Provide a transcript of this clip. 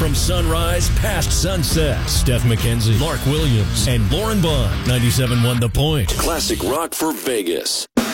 From sunrise past sunset, Steph McKenzie, Mark Williams, and Lauren Bond. 97.1 The Point. Classic rock for Vegas.